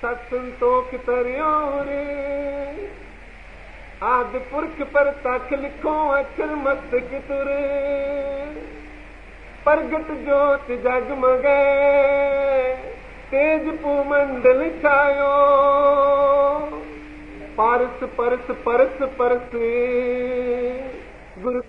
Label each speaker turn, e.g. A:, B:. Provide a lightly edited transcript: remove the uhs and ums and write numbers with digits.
A: सत संतोख तरियो रे आदि पुरख पर तख लिखो अक्षर मस्तक तुरे प्रगट ज्योत जगमगे तेज पूमंडल छायो पारस परस परस परस गुरु